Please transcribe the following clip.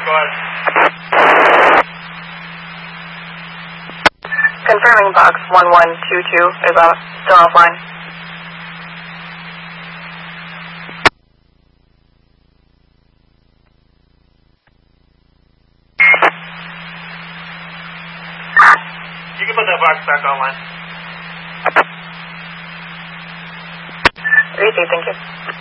go ahead. Confirming box 1122 is still offline. You can put that box back online. Received, thank you.